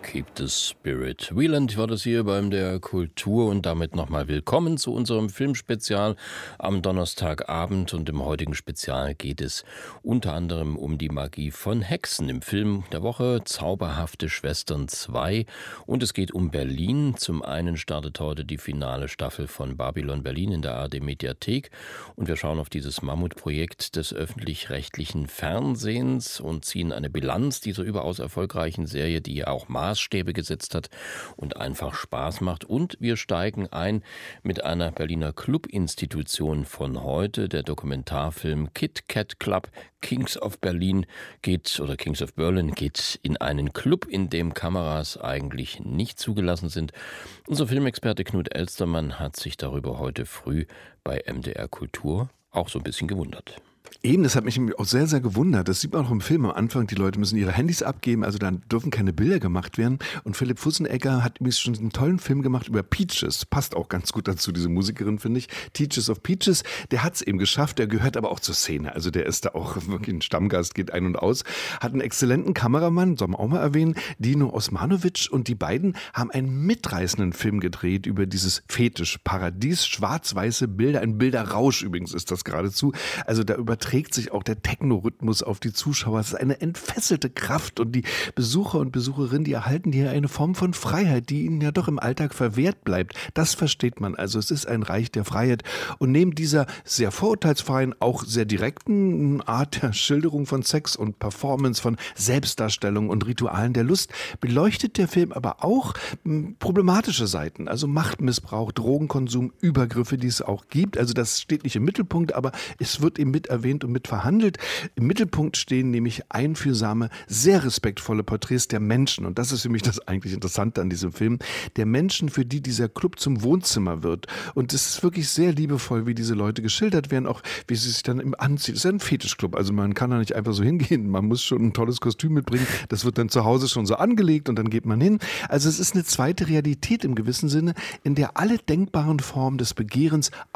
Keep the Spirit. Wieland war das hier beim der Kultur und damit nochmal willkommen zu unserem Filmspezial am Donnerstagabend. Und im heutigen Spezial geht es unter anderem um die Magie von Hexen im Film der Woche Zauberhafte Schwestern 2. Und es geht um Berlin. Zum einen startet heute die finale Staffel von Babylon Berlin in der ARD-Mediathek. Und wir schauen auf dieses Mammutprojekt des öffentlich-rechtlichen Fernsehens und ziehen eine Bilanz dieser überaus erfolgreichen Serie, die ja auch Maßstäbe gesetzt hat und einfach Spaß macht. Und wir steigen ein mit einer Berliner Clubinstitution von heute. Der Dokumentarfilm Kit Kat Club Kings of Berlin geht in einen Club, in dem Kameras eigentlich nicht zugelassen sind. Unser Filmexperte Knut Elstermann hat sich darüber heute früh bei MDR Kultur auch so ein bisschen gewundert. Eben, das hat mich auch sehr, sehr gewundert. Das sieht man auch im Film am Anfang. Die Leute müssen ihre Handys abgeben, also dann dürfen keine Bilder gemacht werden. Und Philipp Fussenegger hat übrigens schon einen tollen Film gemacht über Peaches. Passt auch ganz gut dazu, diese Musikerin, finde ich. Teachers of Peaches. Der hat es eben geschafft. Der gehört aber auch zur Szene. Also der ist da auch wirklich ein Stammgast, geht ein und aus. Hat einen exzellenten Kameramann, soll man auch mal erwähnen, Dino Osmanovic. Und die beiden haben einen mitreißenden Film gedreht über dieses Fetischparadies. Schwarz-weiße Bilder, ein Bilderrausch übrigens ist das geradezu. Also da überträgt sich auch der Techno-Rhythmus auf die Zuschauer. Es ist eine entfesselte Kraft und die Besucher und Besucherinnen, die erhalten hier eine Form von Freiheit, die ihnen ja doch im Alltag verwehrt bleibt. Das versteht man. Also es ist ein Reich der Freiheit. Und neben dieser sehr vorurteilsfreien, auch sehr direkten Art der Schilderung von Sex und Performance, von Selbstdarstellung und Ritualen der Lust, beleuchtet der Film aber auch problematische Seiten. Also Machtmissbrauch, Drogenkonsum, Übergriffe, die es auch gibt. Also das steht nicht im Mittelpunkt, aber es wird eben mit erwähnt und mit verhandelt. Im Mittelpunkt stehen nämlich einfühlsame, sehr respektvolle Porträts der Menschen. Und das ist für mich das eigentlich Interessante an diesem Film. Der Menschen, für die dieser Club zum Wohnzimmer wird. Und es ist wirklich sehr liebevoll, wie diese Leute geschildert werden, auch wie sie sich dann anziehen. Es ist ein Fetischclub. Also man kann da nicht einfach so hingehen. Man muss schon ein tolles Kostüm mitbringen. Das wird dann zu Hause schon so angelegt und dann geht man hin. Also es ist eine zweite Realität im gewissen Sinne, in der alle denkbaren Formen des Begehrens